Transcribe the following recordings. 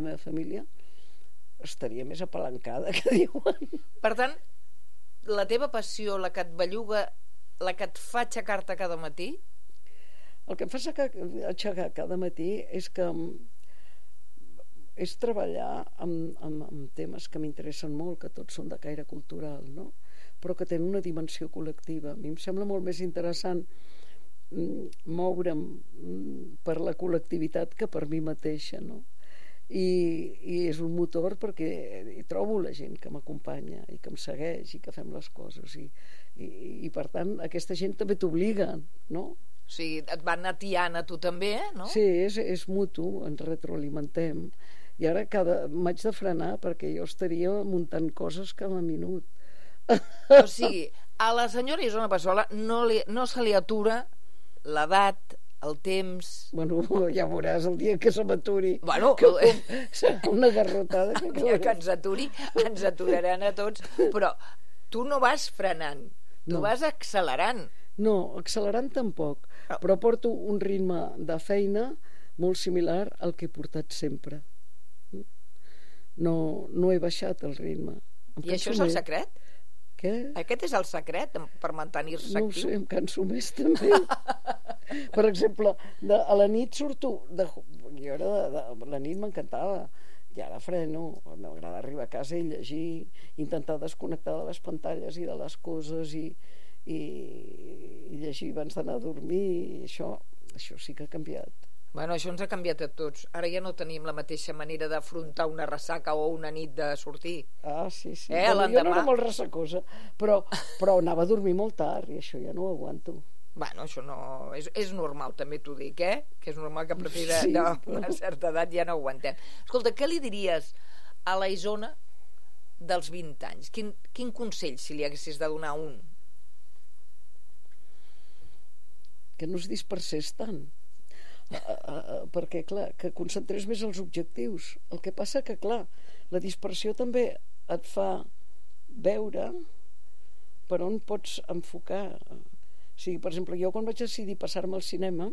meva família estaria més apalancada, que diuen. Per tant, la teva passió, la que et belluga, la que et fa aixecar-te cada matí? El que em fa aixecar cada matí és treballar amb temes que m'interessen molt, que tots són de caire cultural, no? Però que tenen una dimensió col·lectiva. A mi em sembla molt més interessant moure'm per la col·lectivitat que per mi mateixa, no? I és un motor perquè hi trobo la gent que m'acompanya i que em segueix i que fem les coses i per tant aquesta gent també t'obliga, no? O sigui, et van atiant a tu també, no? Sí, és mutu, ens retroalimentem i ara m'haig de frenar perquè jo estaria muntant coses cada minut. O sigui, a la senyora Isona Passola no se li atura l'edat, el temps... Bueno, ja veuràs el dia que se m'aturi. Bueno, una garrotada. El dia que ens aturi, ens aturaran a tots. Però tu no vas frenant, tu vas accelerant. No, accelerant tampoc. Però porto un ritme de feina molt similar al que he portat sempre. No he baixat el ritme. I això és el secret? Què? Aquest és el secret per mantenir-se actiu? No ho sé, em canso més també. Per exemple, a la nit surto jo la nit m'encantava i ara freno, m'agrada arribar a casa i llegir, intentar desconnectar de les pantalles i de les coses i llegir abans d'anar a dormir i això sí que ha canviat. Bueno, això ens ha canviat a tots. Ara ja no tenim la mateixa manera d'afrontar una ressaca o una nit de sortir. Ah, sí. Bueno, jo no era molt ressacosa, però anava a dormir molt tard i això ja no ho aguanto. Bueno, això no... És normal, també t'ho dic, que és normal que a partir d'una certa edat ja no aguantem. Escolta, què li diries a la Isona dels 20 anys? Quin consell, si li haguessis de donar un? Que no es dispersés tant. Perquè, clar, que concentrés més els objectius. El que passa que, clar, la dispersió també et fa veure per on pots enfocar. O sigui, per exemple, jo quan vaig decidir passar-me al cinema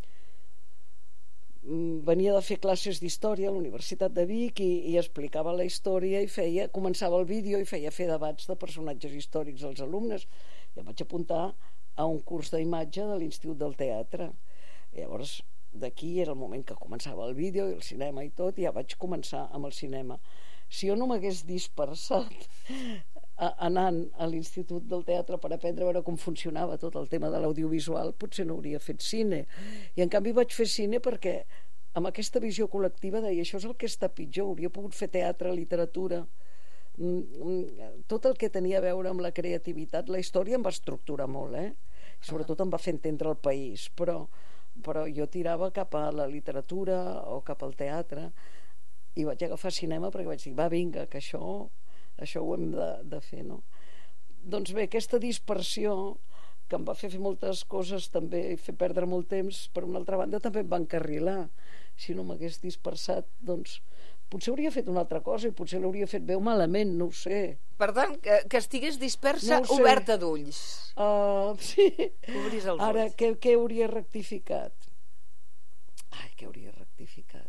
venia de fer classes d'història a la Universitat de Vic i explicava la història i començava el vídeo i feia fer debats de personatges històrics als alumnes. I em vaig apuntar a un curs d'imatge de l'Institut del Teatre. I llavors d'aquí era el moment que començava el vídeo i el cinema i tot, i ja vaig començar amb el cinema. Si jo no m'hagués dispersat anant a l'Institut del Teatre per aprendre a veure com funcionava tot el tema de l'audiovisual, potser no hauria fet cine. I en canvi vaig fer cine perquè amb aquesta visió col·lectiva deia, això és el que està pitjor, hauria pogut fer teatre, literatura, tot el que tenia a veure amb la creativitat. La història em va estructurar molt, sobretot em va fer entendre el país, però jo tirava cap a la literatura o cap al teatre i vaig agafar cinema perquè vaig dir, va, vinga, que això ho hem de fer, no? Doncs bé, aquesta dispersió que em va fer moltes coses també i fer perdre molt temps, per una altra banda també em va encarrilar. Si no m'hagués dispersat, doncs potser hauria fet una altra cosa i potser l'hauria fet bé o malament, no ho sé. Per tant, que estigués dispersa, no oberta d'ulls. Sí. Obris els ulls. Ara, què hauria rectificat? Què hauria rectificat?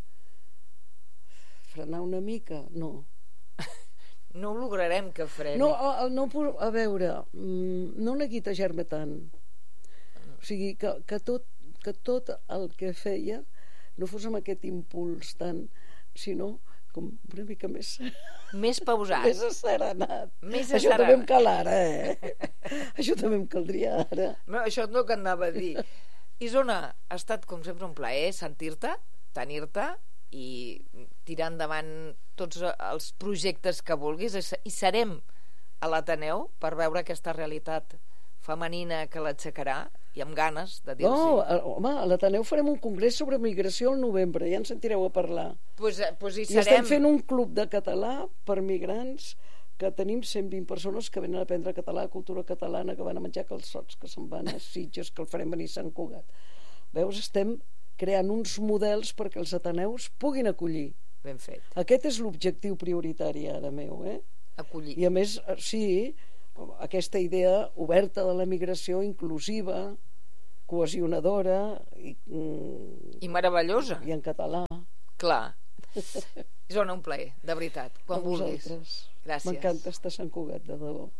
Frenar una mica? No. No ho lograrem que freni. No, a veure, no neguitejar-me tant. O sigui, que tot el que feia no fos amb aquest impuls tant, sinó com una mica més pausat, més asserenat. Això també em cal ara, això també em caldria ara. No, això no que anava a dir. Isona, ha estat com sempre un plaer sentir-te, tenir-te i tirar endavant tots els projectes que vulguis i serem a l'Ateneu per veure aquesta realitat femenina que l'aixecarà i amb ganes de dir-los. No, home, a l'Ateneu farem un congrés sobre migració al novembre, ja ens sentireu a parlar. Pues hi serem. I estem fent un club de català per migrants que tenim 120 persones que venen a aprendre català, cultura catalana, que van a menjar calçots, que se'n van a Sitges, que el farem venir a Sant Cugat. Veus, estem creant uns models perquè els ateneus puguin acollir. Ben fet. Aquest és l'objectiu prioritari ara meu, Acollir. I a més, sí, aquesta idea oberta de la migració, inclusiva, cohesionadora i meravellosa. I en català. Clar. Isona, un plaer, de veritat, quan vulguis. Gràcies. M'encanta estar a Sant Cugat, de debò.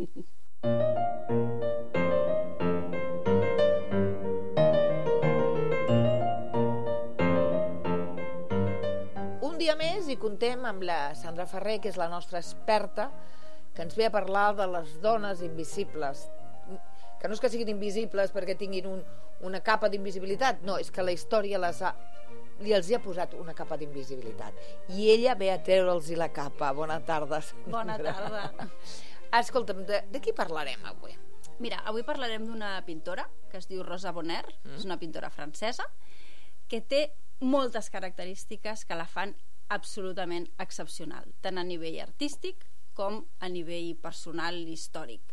Un dia més i contem amb la Sandra Ferrer, que és la nostra experta, que ens ve a parlar de les dones invisibles. Que no és que siguin invisibles perquè tinguin una capa d'invisibilitat, no, és que la història els hi ha posat una capa d'invisibilitat. I ella ve a treure'ls-hi la capa. Bona tarda, Sandra. Bona tarda. Escolta'm, de qui parlarem avui? Mira, avui parlarem d'una pintora que es diu Rosa Bonheur, és una pintora francesa, que té moltes característiques que la fan absolutament excepcional, tant a nivell artístic com a nivell personal i històric.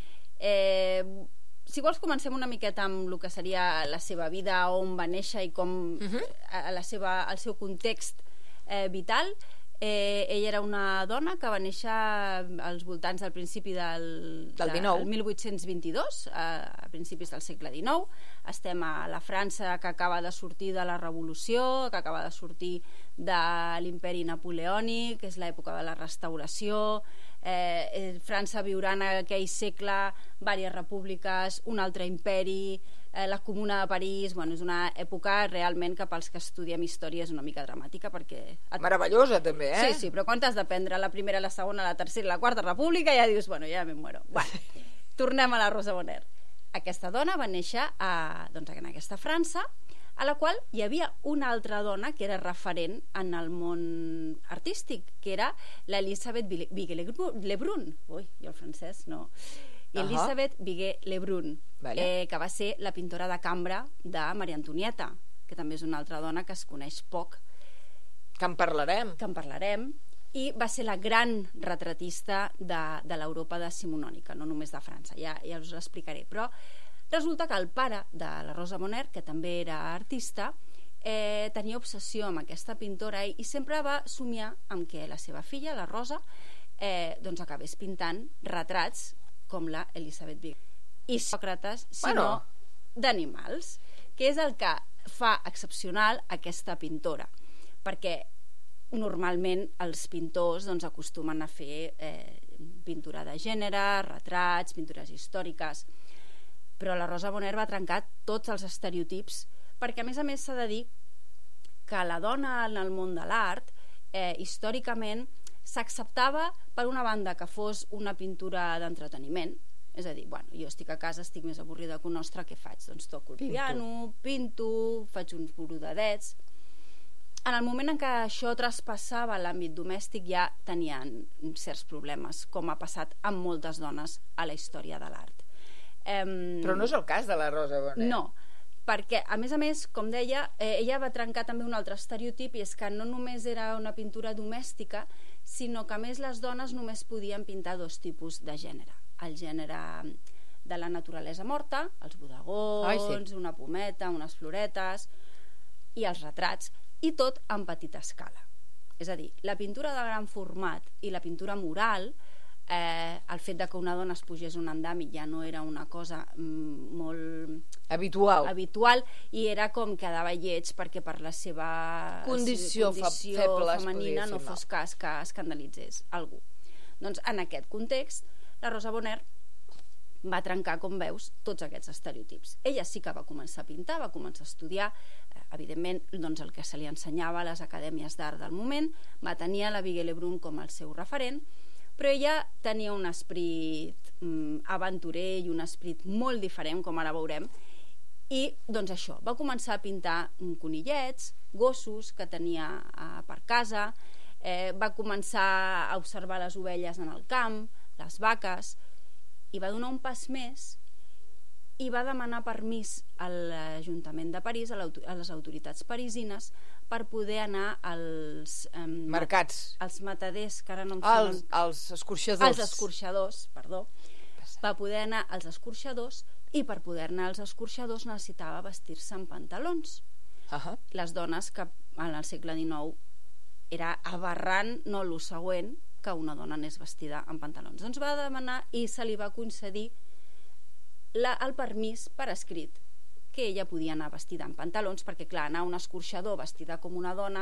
Si vols, comencem una miqueta amb el que seria la seva vida, on va néixer i com el seu context vital. Ella era una dona que va néixer als voltants del principi del 1822, a principis del segle XIX. Estem a la França que acaba de sortir de la Revolució, que acaba de sortir de l'imperi napoleònic, que és l'època de la Restauració. França viurà en aquell segle diverses repúbliques, un altre imperi, la Comuna de París. És una època realment que pels que estudiem història és una mica dramàtica, perquè... Meravellosa també, eh? Sí, però quan t'has d'aprendre la primera, la segona, la tercera i la quarta república ja dius, ja me muero. Tornem a la Rosa Bonheur. Aquesta dona va néixer en aquesta França, a la qual hi havia una altra dona que era referent en el món artístic, que era l'Elisabeth Viguier-Lebrun. Ui, jo el francès no... Elisabeth Viguier-Lebrun, que va ser la pintora de cambra de Maria Antonieta, que també és una altra dona que es coneix poc. Que en parlarem. I va ser la gran retratista de l'Europa decimonònica, no només de França, ja us ho explicaré. Però resulta que el pare de la Rosa Bonheur, que també era artista, tenia obsessió amb aquesta pintora i sempre va somiar amb que la seva filla, la Rosa, acabés pintant retrats com la Elisabeth Viguier. I Sòcrates, sinó d'animals, que és el que fa excepcional aquesta pintora, perquè normalment els pintors acostumen a fer pintura de gènere, retrats, pintures històriques, però la Rosa Bonheur va trencar tots els estereotips, perquè a més s'ha de dir que la dona en el món de l'art històricament s'acceptava, per una banda, que fos una pintura d'entreteniment, és a dir, jo estic a casa, estic més avorrida que un ostre, què faig? Doncs toco el piano, pinto, faig uns borodadets. En el moment en què això traspassava l'àmbit domèstic ja tenien certs problemes, com ha passat amb moltes dones a la història de l'art. Però no és el cas de la Rosa Bonheur. No, perquè a més, com deia, ella va trencar també un altre estereotip, i és que no només era una pintura domèstica, sinó que a més les dones només podien pintar dos tipus de gènere: el gènere de la naturalesa morta, els bodegons, una pometa, unes floretes, i els retrats, i tot en petita escala. És a dir, la pintura de gran format i la pintura mural, el fet de que una dona es pugés un andami ja no era una cosa molt habitual, i era com quedava lleig perquè per la seva condició feble femenina no fos cas que escandalitzés algú. Doncs en aquest context la Rosa Bonheur va trencar, com veus, tots aquests estereotips. Ella sí que va començar a pintar, va començar a estudiar, evidentment, el que se li ensenyava a les acadèmies d'art del moment. Va tenir la Viguier-Lebrun com el seu referent, però ella tenia un esperit aventurer i un esperit molt diferent, com ara veurem, i doncs això, va començar a pintar conillets, gossos que tenia per casa, va començar a observar les ovelles en el camp, les vaques, i va donar un pas més i va demanar permís a l'Ajuntament de París, a les autoritats parisines, per poder anar als mercats, als mataders, que ara no em semblen... Els escorxadors. Els escorxadors, perdó. Va poder anar als escorxadors, i per poder anar als escorxadors necessitava vestir-se amb pantalons. Les dones, que en el segle XIX era aberrant, no el següent, que una dona anés vestida amb pantalons. Doncs va demanar i se li va concedir el permís per escrit que ella podia anar vestida amb pantalons, perquè clar, anar a un escorxador vestida com una dona